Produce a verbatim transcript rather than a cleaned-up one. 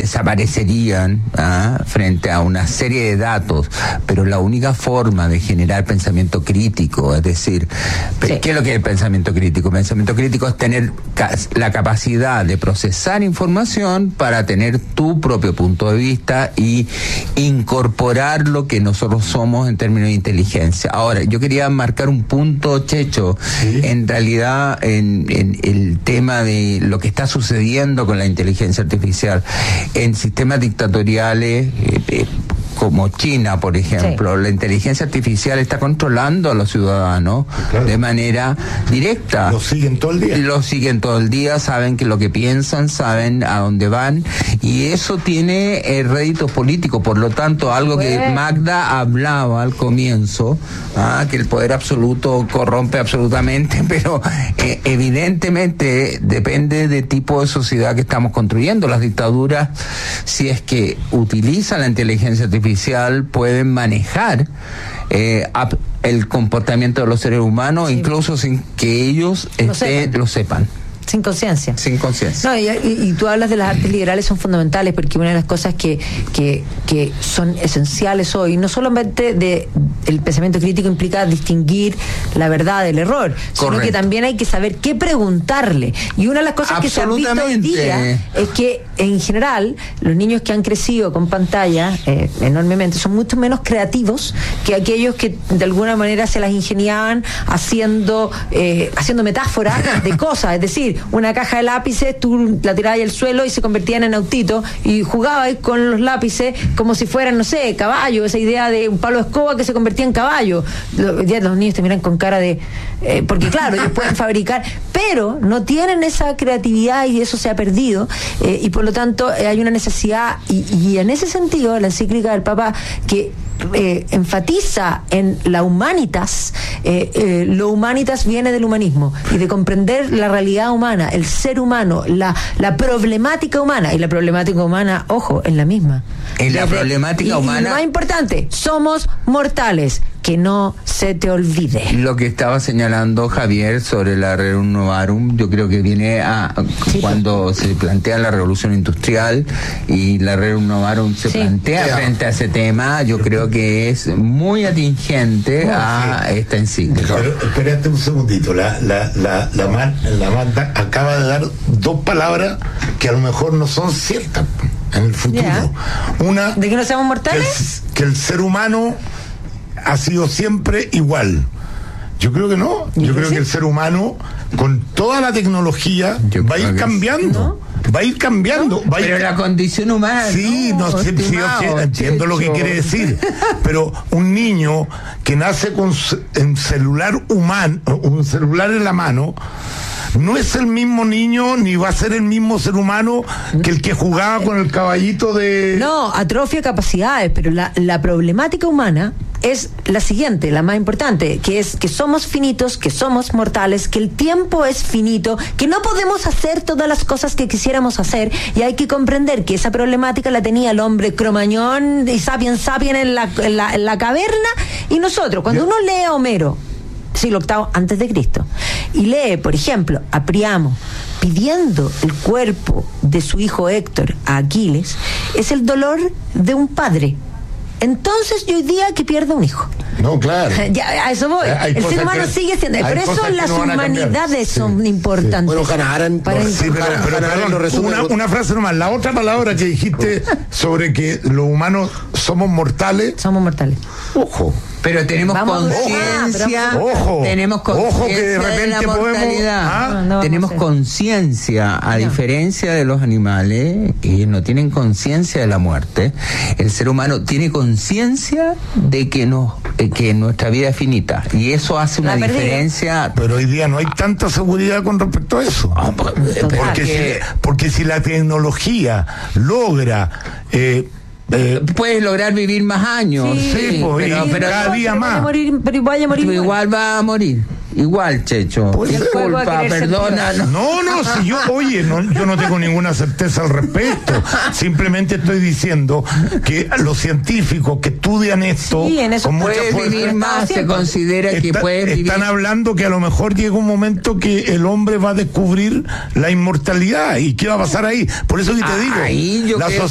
desaparecerían ¿ah? frente a una serie de datos, pero la única forma de generar pensamiento crítico, es decir, sí. ¿qué es lo que es el pensamiento crítico? El pensamiento crítico es tener ca- la capacidad de procesar información para tener tu propio punto de vista y incorporar lo que nosotros somos en términos de inteligencia. Ahora, yo quería marcar un punto, Checho, ¿sí? en realidad en, en el tema de lo que está sucediendo con la inteligencia artificial en sistemas dictatoriales eh, eh, como China, por ejemplo. Sí. La inteligencia artificial está controlando a los ciudadanos, claro, de manera directa. Lo siguen todo el día. Lo siguen todo el día, saben que lo que piensan, saben a dónde van, y eso tiene eh, réditos políticos. Por lo tanto, algo que Magda hablaba al comienzo, ah, que el poder absoluto corrompe absolutamente, pero eh, evidentemente depende del tipo de sociedad que estamos construyendo. Las dictaduras, si es que utilizan la inteligencia artificial, pueden manejar eh, el comportamiento de los seres humanos, sí, incluso sin que ellos lo este, sepan. lo sepan. Sin conciencia. Sin conciencia. No, y, y, y tú hablas de las artes liberales, son fundamentales, porque una de las cosas que, que, que son esenciales hoy, no solamente de el pensamiento crítico implica distinguir la verdad del error, sino Correcto. que también hay que saber qué preguntarle. Y una de las cosas que se ha visto hoy día es que, en general, los niños que han crecido con pantalla eh, enormemente son mucho menos creativos que aquellos que de alguna manera se las ingeniaban haciendo, eh, haciendo metáforas de cosas, es decir, una caja de lápices, tú la tirabas al suelo y se convertían en autito, y jugabas con los lápices como si fueran, no sé, caballo, esa idea de un palo de escoba que se convertía en caballo. Los, ya los niños te miran con cara de... Eh, porque claro, ellos pueden fabricar, pero no tienen esa creatividad y eso se ha perdido, eh, y por lo tanto eh, hay una necesidad, y, y en ese sentido la encíclica del Papa, que Eh, enfatiza en la humanitas, eh, eh, lo humanitas viene del humanismo y de comprender la realidad humana, el ser humano, la, la problemática humana, y la problemática humana, ojo, es la misma. En la Desde, problemática y, humana. Y lo más importante, somos mortales. Que no se te olvide. Lo que estaba señalando Javier sobre la Rerum Novarum, yo creo que viene a sí, cuando pues. se plantea la revolución industrial y la Rerum Novarum se sí. plantea yeah. frente a ese tema, yo creo que es muy atingente oh, a sí. esta encíclica. Pero espérate un segundito, la, la, la, la, man, la Magda acaba de dar dos palabras que a lo mejor no son ciertas en el futuro. Yeah. Una, ¿de que no seamos mortales? Que el, que el ser humano ha sido siempre igual. Yo creo que no. Yo creo que el ser humano, con toda la tecnología, Yo va a ir cambiando. ¿No? Va a ir cambiando. No, va a ir... Pero la condición humana. Sí, no, no sí, sí, sí, entiendo lo que quiere decir. Pero un niño que nace con un celular humano, un celular en la mano, no es el mismo niño ni va a ser el mismo ser humano que el que jugaba con el caballito de... No, atrofia capacidades, pero la, la problemática humana es la siguiente, la más importante, que es que somos finitos, que somos mortales, que el tiempo es finito, que no podemos hacer todas las cosas que quisiéramos hacer, y hay que comprender que esa problemática la tenía el hombre cromañón y sapiens sapiens en la, en la, en la caverna, y nosotros, cuando uno lee a Homero, siglo octavo antes de Cristo, y lee, por ejemplo, a Priamo pidiendo el cuerpo de su hijo Héctor a Aquiles, es el dolor de un padre. Entonces yo hoy día que pierda un hijo. No, claro. Ya, a eso voy. Hay el ser humano que, sigue siendo. Por eso las no humanidades son sí, importantes. Sí. Bueno, ganaran. Para sí, pero, pero, pero, pero una, una frase nomás. La otra palabra que dijiste sobre que los humanos somos mortales. Somos mortales. Ojo. Pero tenemos conciencia, ojo, tenemos conciencia de, de la mortalidad. ¿Ah? No, no tenemos conciencia, a no. diferencia de los animales, que no tienen conciencia de la muerte. El ser humano tiene conciencia de que nos, eh, que nuestra vida es finita, y eso hace una la diferencia. Pero hoy día no hay tanta seguridad con respecto a eso. Ah, porque, que... si, porque si la tecnología logra eh, Eh, puedes lograr vivir más años, sí, sí, pues, pero, pero cada no, día más. Morir, pero vaya a morir igual. igual va a morir. Igual, Checho. Pues disculpa, perdona. No, no, no si yo, oye, no, yo no tengo ninguna certeza al respecto. Simplemente estoy diciendo que los científicos que estudian esto, sí, en eso con mucha puedes fuerza, vivir más, se considera está, que puedes vivir. Están hablando que a lo mejor llega un momento que el hombre va a descubrir la inmortalidad. ¿Y qué va a pasar ahí? Por eso que te digo, ahí yo la creo